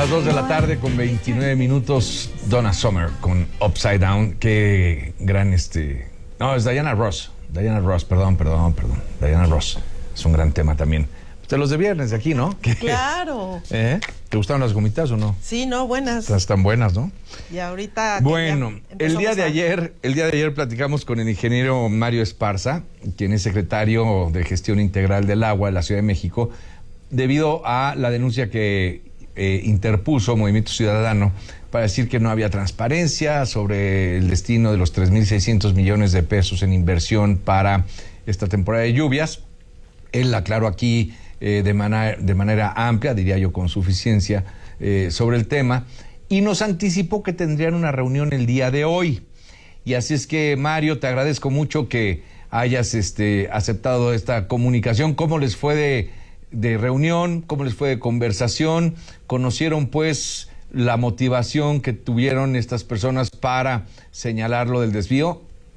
las 2 de la tarde con 29 minutos, Donna Summer con Upside Down. Qué gran No, es Diana Ross. Diana Ross, perdón. Diana Ross. Es un gran tema también. De los de viernes de aquí, ¿no? Claro. ¿Te gustaron las gomitas o no? Sí, no, buenas. Están buenas, ¿no? Y ahorita... Bueno, el día de ayer platicamos con el ingeniero Mario Esparza, quien es secretario de Gestión Integral del Agua de la Ciudad de México, debido a la denuncia que interpuso Movimiento Ciudadano para decir que no había transparencia sobre el destino de los 3.600 millones de pesos en inversión para esta temporada de lluvias. Él aclaró aquí de manera amplia, diría yo con suficiencia, sobre el tema, y nos anticipó que tendrían una reunión el día de hoy. Y así es que, Mario, te agradezco mucho que hayas aceptado esta comunicación. ¿Cómo les fue de reunión? ¿Cómo les fue de conversación? ¿Conocieron, pues, la motivación que tuvieron estas personas para señalar lo del desvío?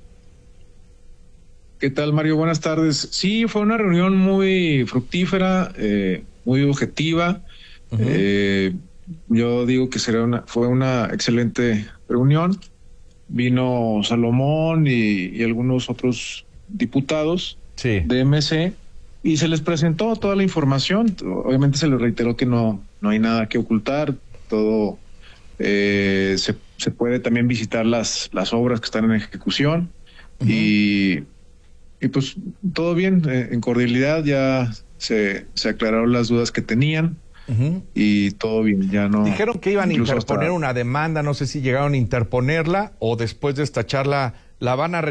¿Qué tal, Mario? Buenas tardes. Sí, fue una reunión muy fructífera, muy objetiva. Yo digo que fue una excelente reunión. Vino Salomón y algunos otros diputados de MC y se les presentó toda la información. Obviamente se les reiteró que no hay nada que ocultar. Todo se puede también visitar las obras que están en ejecución. Y pues todo bien, en cordialidad ya se aclararon las dudas que tenían y todo bien, ya no... Dijeron que iban a interponer una demanda, no sé si llegaron a interponerla o después de esta charla la van a